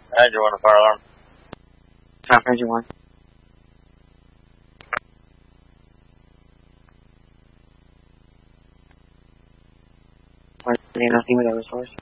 Andrew on the fire alarm. Top Ranger 1. Why do you not see me that resource?